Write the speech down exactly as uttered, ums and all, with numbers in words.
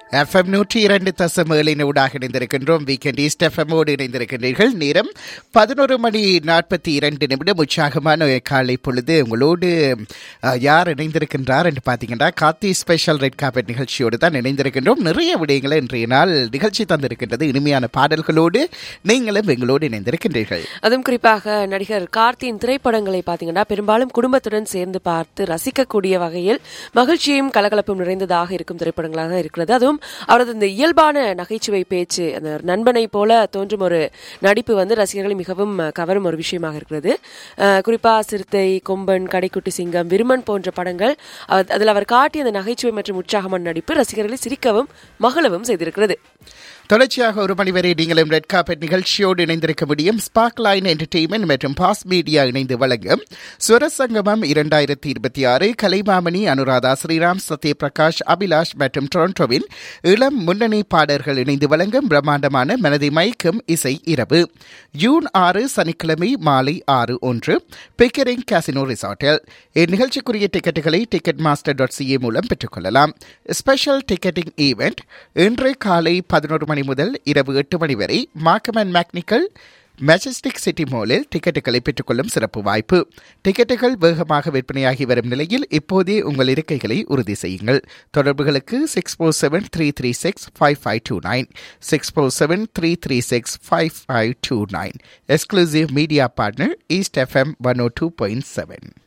FM நூற்றி இரண்டு தசம் ஏழின் ஊடாக இணைந்திருக்கின்றோம். வீக்கெண்ட் ஈஸ்ட் எஃப்எம்மோடு இணைந்திருக்கின்றீர்கள். நேரம் பதினோரு மணி நாற்பத்தி இரண்டு நிமிடம். உற்சாகமான காலை பொழுது உங்களோடு யார் இணைந்திருக்கின்றார் என்று பார்த்தீங்கன்னா கார்த்தி ஸ்பெஷல் ரெட் கார்பெட் நிகழ்ச்சியோடு தான் இணைந்திருக்கின்றோம். நிறைய விடயங்களை இன்றைய நாள் நிகழ்ச்சி தந்திருக்கின்றது. இனிமையான பாடல்களோடு நீங்களும் எங்களோடு இணைந்திருக்கின்றீர்கள். அதுவும் குறிப்பாக நடிகர் கார்த்தியின் திரைப்படங்களை பார்த்தீங்கன்னா பெரும்பாலும் குடும்பத்துடன் சேர்ந்து பார்த்து ரசிக்கக்கூடிய வகையில் மகிழ்ச்சியும் கலகலப்பும் நிறைந்ததாக இருக்கும் திரைப்படங்களாக இருக்கிறது. அதுவும் அவரது இந்த இயல்பான நகைச்சுவை பேச்சு, அந்த நண்பனை போல தோன்றும் ஒரு நடிப்பு வந்து ரசிகர்களை மிகவும் கவரும் ஒரு விஷயமாக இருக்கிறது. குறிப்பா சிறுத்தை, கொம்பன், கடைக்குட்டி சிங்கம், விருமன் போன்ற படங்கள் அதில் அவர் காட்டிய அந்த நகைச்சுவை மற்றும் உற்சாகமான நடிப்பு ரசிகர்களை சிரிக்கவும் மகிழவும் செய்திருக்கிறது. தொடர்ச்சியாக ஒரு மணி வரை நீங்களும் ரெட் கார்பெட் நிகழ்ச்சியோடு இணைந்திருக்க முடியும். ஸ்பார்க் லைன் என்டர்டெயின்மெண்ட் மற்றும் பாஸ் மீடியா இணைந்து வழங்கும் சுரசங்கமம் இரண்டாயிரத்தி இருபத்தி ஆறு கலைமாமணி, அனுராதா ஸ்ரீராம், சத்யபிரகாஷ், அபிலாஷ் மற்றும் டொரண்டோவின் இளம் முன்னணி பாடல்கள் இணைந்து வழங்கும் பிரம்மாண்டமான மனதை மயக்கும் இசை இரவு. ஜூன் ஆறு சனிக்கிழமை மாலை ஆறு ஒன்று பிக்கரிங் கேசினோ ரிசார்ட்டில். இந்நிகழ்ச்சிக்குரிய டிக்கெட்டுகளை டிக்கெட் மாஸ்டர் டாட் சிஏ மூலம் பெற்றுக்கொள்ளலாம். ஸ்பெஷல் டிக்கெட்டிங் ஈவெண்ட் இன்று காலை பதினோரு மணி முதல் இரவு எட்டு மணி வரை மார்க்கம் அண்ட் மேக்னிக்கல் மெஜஸ்டிக் சிட்டி மாலில் டிக்கெட்டுகளை பெற்றுக்கொள்ளும் சிறப்பு வாய்ப்பு. டிக்கெட்டுகள் வேகமாக விற்பனையாகி வரும் நிலையில் இப்போதே உங்கள் இருக்கைகளை உறுதி செய்யுங்கள். தொடர்புகளுக்கு six four seven three three six five five two nine six four seven three three six five five two nine. Exclusive media partner east FM one ஓ டூ பாயிண்ட் செவன்.